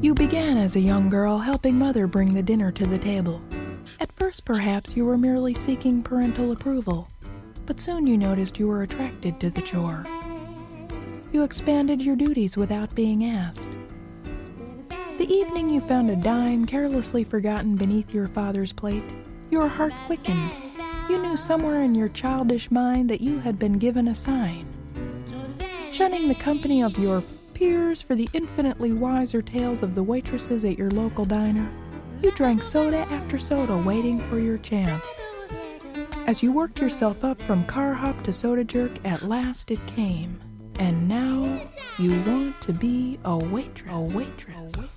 You began as a young girl helping mother bring the dinner to the table. At first, perhaps, you were merely seeking parental approval, but soon you noticed you were attracted to the chore. You expanded your duties without being asked. The evening you found a dime carelessly forgotten beneath your father's plate, your heart quickened. You knew somewhere in your childish mind that you had been given a sign. Shunning the company of your peers for the infinitely wiser tales of the waitresses at your local diner, you drank soda after soda waiting for your chance. As you worked yourself up from car hop to soda jerk, at last it came. And now you want to be a waitress.